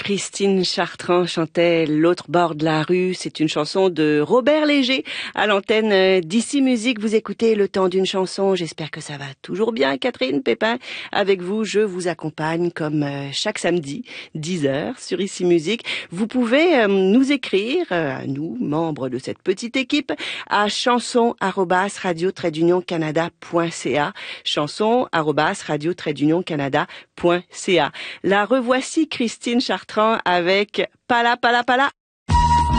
Christine Chartrand chantait L'autre bord de la rue. C'est une chanson de Robert Léger à l'antenne d'Ici Musique. Vous écoutez Le temps d'une chanson. J'espère que ça va toujours bien. Catherine Pépin, avec vous, je vous accompagne comme chaque samedi, 10h sur Ici Musique. Vous pouvez nous écrire, à nous, membres de cette petite équipe, à chanson@radio-canada.ca, chanson@radio-canada.ca. La revoici Christine Chartrand avec Pala Pala Pala.